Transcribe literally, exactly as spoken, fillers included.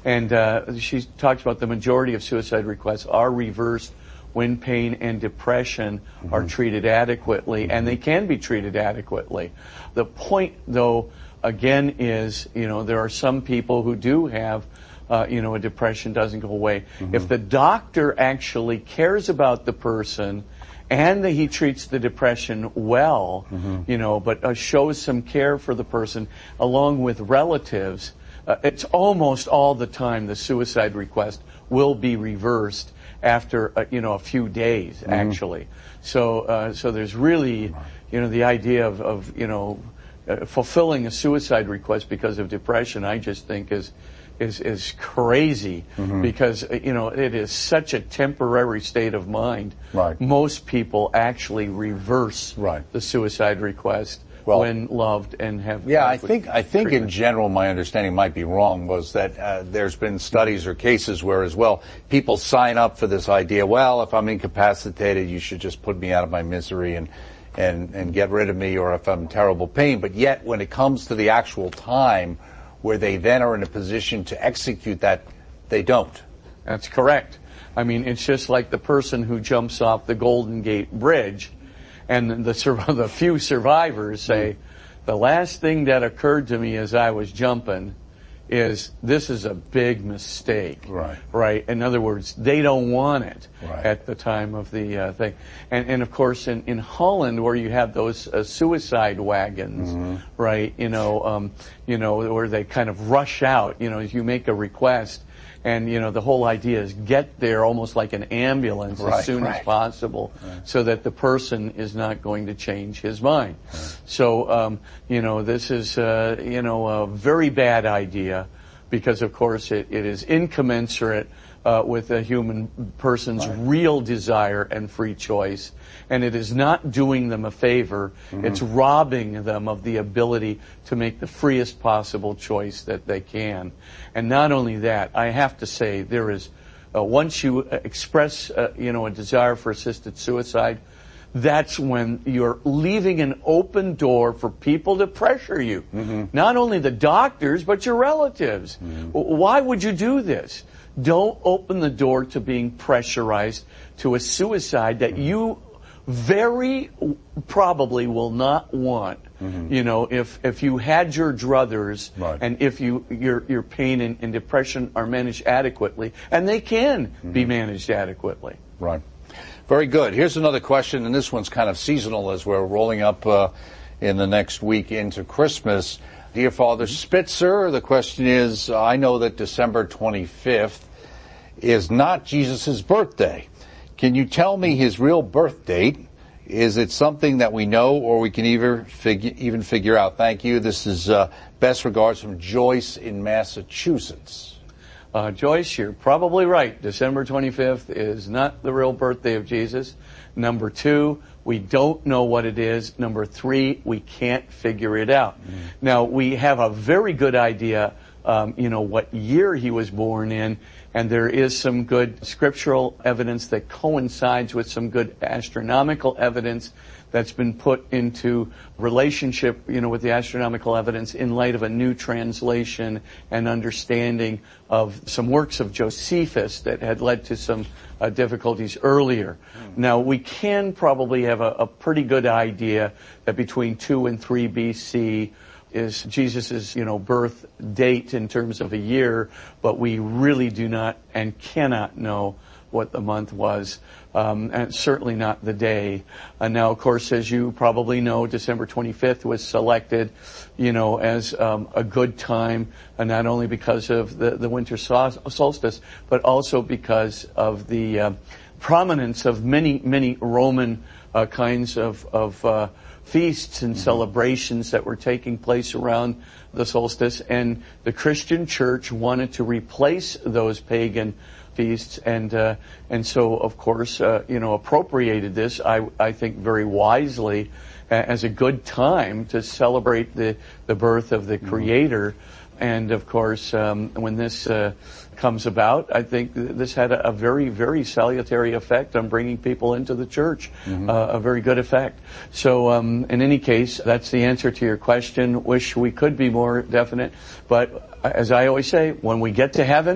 And uh, she talks about the majority of suicide requests are reversed when pain and depression mm-hmm. are treated adequately, mm-hmm. and they can be treated adequately. The point, though, again, is, you know, there are some people who do have, uh, you know, a depression doesn't go away. Mm-hmm. If the doctor actually cares about the person and that he treats the depression well, mm-hmm. you know, but uh, shows some care for the person along with relatives, uh, it's almost all the time the suicide request will be reversed after, uh, you know, a few days, mm-hmm. actually. So, uh, so there's really, you know, the idea of, of you know, uh, fulfilling a suicide request because of depression, I just think is, is, is crazy mm-hmm. because, uh, you know, it is such a temporary state of mind. Right. Most people actually reverse right. the suicide request well, when loved and have. Yeah, I think I think treatment. In general, my understanding might be wrong, was that uh, there's been studies or cases where, as well, people sign up for this idea. Well, if I'm incapacitated, you should just put me out of my misery and and and get rid of me, or if I'm in terrible pain. But yet, when it comes to the actual time where they then are in a position to execute that, they don't. That's correct. I mean, it's just like the person who jumps off the Golden Gate Bridge. And the, the few survivors say, mm. the last thing that occurred to me as I was jumping is this is a big mistake. Right. Right. In other words, they don't want it right. at the time of the uh, thing. And, and of course, in, in Holland, where you have those uh, suicide wagons, mm-hmm. right, you know, um, you know, where they kind of rush out, you know, if you make a request. And, you know, the whole idea is get there almost like an ambulance right, as soon right. as possible right. so that the person is not going to change his mind. Right. So, um, you know, this is, uh, you know, a very bad idea because, of course, it, it is incommensurate uh, with a human person's right. real desire and free choice. And it is not doing them a favor. Mm-hmm. It's robbing them of the ability to make the freest possible choice that they can. And not only that, I have to say there is, uh, once you express, uh, you know, a desire for assisted suicide, that's when you're leaving an open door for people to pressure you. Mm-hmm. Not only the doctors, but your relatives. Mm-hmm. Why would you do this? Don't open the door to being pressurized to a suicide that mm-hmm. you very probably will not want. Mm-hmm. You know, if if you had your druthers right. and if you your your pain and, and depression are managed adequately, and they can mm-hmm. be managed adequately. Right. Very good. Here's another question, and this one's kind of seasonal as we're rolling up uh, in the next week into Christmas. Dear Father Spitzer, the question is, I know that December twenty-fifth is not Jesus' birthday. Can you tell me his real birth date? Is it something that we know or we can either figure, even figure out? Thank you. This is uh, best regards from Joyce in Massachusetts. Uh, Joyce, you're probably right. December twenty-fifth is not the real birthday of Jesus. Number two, we don't know what it is. Number three, we can't figure it out. Mm. Now, we have a very good idea, um, you know, what year he was born in, and there is some good scriptural evidence that coincides with some good astronomical evidence that's been put into relationship, you know, with the astronomical evidence in light of a new translation and understanding of some works of Josephus that had led to some uh, difficulties earlier. Mm. Now, we can probably have a, a pretty good idea that between two and three B C is Jesus' you know, birth date in terms of a year, but we really do not and cannot know what the month was, um, and certainly not the day. Uh, now, of course, as you probably know, December twenty-fifth was selected, you know, as um, a good time, and not only because of the, the winter solstice, but also because of the uh, prominence of many, many Roman uh, kinds of, of uh, feasts and mm-hmm. celebrations that were taking place around the solstice, and the Christian church wanted to replace those pagan feasts, and uh, and so of course uh, you know appropriated this I I think very wisely uh, as a good time to celebrate the the birth of the mm-hmm. Creator, and of course um, when this uh, comes about, I think this had a, a very very salutary effect on bringing people into the church, mm-hmm. uh, a very good effect. So um, in any case, that's the answer to your question. Wish we could be more definite, but as I always say, when we get to heaven,